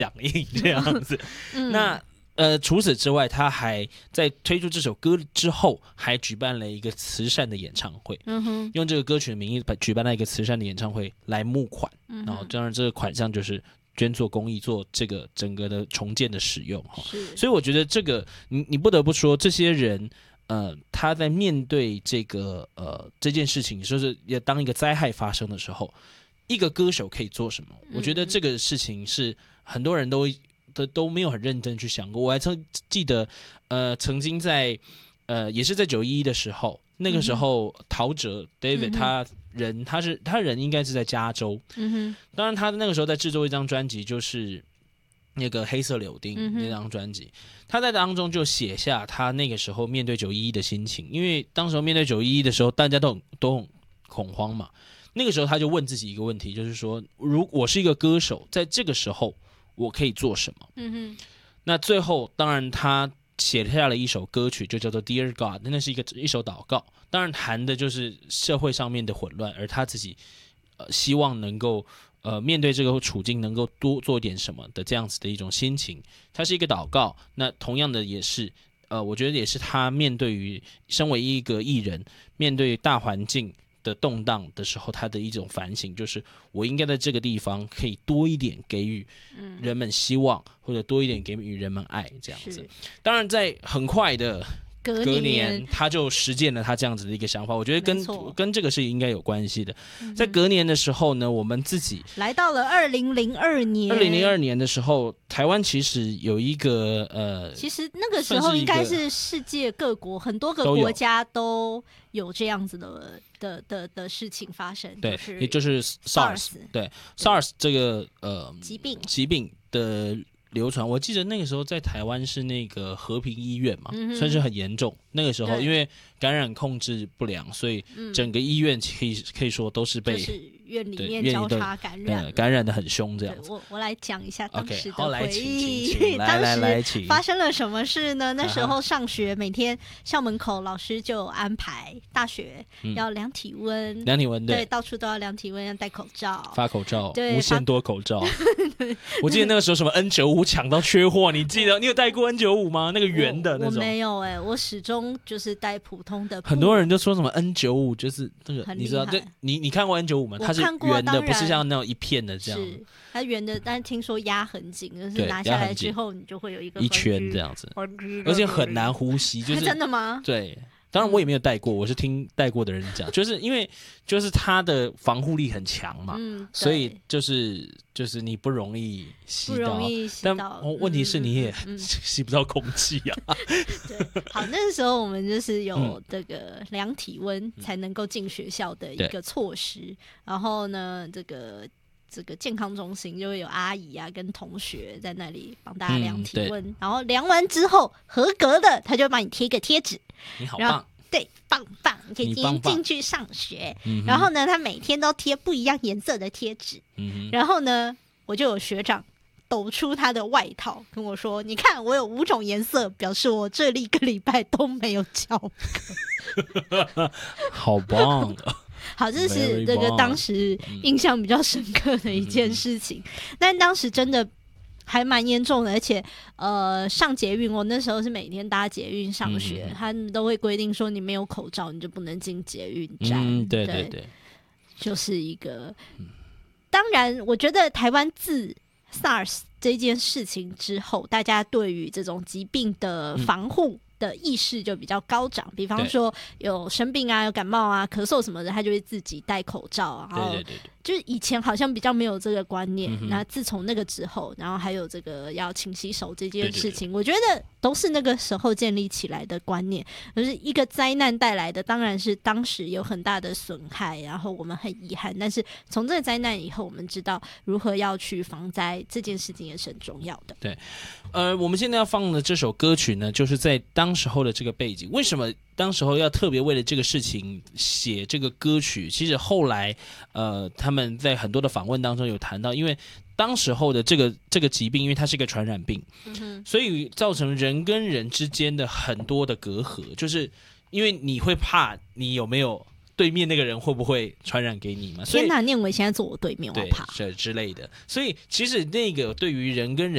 响应这样子。那除此之外，他还在推出这首歌之后，还举办了一个慈善的演唱会，用这个歌曲的名义举办了一个慈善的演唱会来募款，然后当然这个款项就是捐做公益，做这个整个的重建的使用。所以我觉得这个你不得不说，这些人他在面对这件事情，就是要当一个灾害发生的时候，一个歌手可以做什么？我觉得这个事情是很多人都没有很认真去想过。我还记得曾经在也是在911的时候，那个时候陶喆 David 他人应该是在加州，当然他那个时候在制作一张专辑，就是那个黑色柳丁那张专辑，他在当中就写下他那个时候面对911的心情，因为当时面对911的时候，大家都很恐慌嘛。那个时候他就问自己一个问题，就是说，如果我是一个歌手，在这个时候我可以做什么？那最后当然他写下了一首歌曲，就叫做 Dear God， 那是一首祷告，当然谈的就是社会上面的混乱，而他自己希望能够面对这个处境能够多做点什么的这样子的一种心情，它是一个祷告。那同样的也是我觉得也是他面对于身为一个艺人，面对大环境的动荡的时候，他的一种反省，就是我应该在这个地方可以多一点给予人们希望，或者多一点给予人们爱这样子。当然在很快的隔年他就实践了他这样子的一个想法，我觉得跟这个是应该有关系的。在隔年的时候呢，我们自己来到了2002年。 2002年的时候，台湾其实有一个其实那个时候应该是世界各国很多个国家都有这样子的事情发生， 对，也就是 SARS， 对 SARS 这个疾病的流传。我记得那个时候在台湾是那个和平医院嘛，算是很严重。那个时候因为感染控制不良，所以整个医院可以说都是被院里面交叉感染的很凶这样子。 我来讲一下当时的回忆。 请当时发生了什么事呢？那时候上学，每天校门口老师就安排大学要量体温，对，到处都要量体温，要戴口罩， 发口罩，无限多口罩。我记得那个时候什么 N95 抢到缺货，你记得你有戴过 N95 吗？那个圆的那种。 我没有我始终就是戴普通的。 很多人就说什么 N95 就是那个，你知道？对，你看过 N95 吗？它是圆的，不是像那种一片的这样。 是它圆的，但是听说压很紧，就是拿下来之后，你就会有一圈这样子，而且很难呼吸。就是真的吗？ 对。当然我也没有戴过，我是听戴过的人讲，就是因为就是它的防护力很强嘛，所以就是你不容易吸到，但问题是你也吸不到空气啊。 对，好，那时候我们就是有这个量体温才能够进学校的一个措施，然后呢，这个健康中心就会有阿姨啊跟同学在那里帮大家量体温，然后量完之后合格的，他就会帮你贴一个贴纸。 你好棒， 对，棒棒，你可以进去上学。然后呢，他每天都贴不一样颜色的贴纸。然后呢，我就有学长抖出他的外套跟我说：“你看，我有5种颜色，表示我这1个礼拜都没有教课。” 好棒的。 好，这是这个当时印象比较深刻的一件事情。但当时真的还蛮严重的，而且上捷运，我那时候是每天搭捷运上学，他们都会规定说你没有口罩你就不能进捷运站。对，就是一个。当然，我觉得台湾自 SARS 这件事情之后，大家对于这种疾病的防护的意识就比较高涨，比方说有生病啊、有感冒啊、咳嗽什么的，他就会自己戴口罩。然后就是以前好像比较没有这个观念，那自从那个之后，然后还有这个要勤洗手这件事情，我觉得都是那个时候建立起来的观念。就是一个灾难带来的，当然是当时有很大的损害，然后我们很遗憾。但是从这个灾难以后，我们知道如何要去防灾，这件事情也是很重要的。 对，我们现在要放的这首歌曲呢，就是在当时候的这个背景。为什么当时候要特别为了这个事情写这个歌曲？其实后来他们在很多的访问当中有谈到，因为当时候的这个疾病，因为它是一个传染病，所以造成人跟人之间的很多的隔阂，就是因为你会怕你有没有对面那个人会不会传染给你嘛？ 天哪，念伟现在坐我对面，我怕之类的。所以其实那个对于人跟人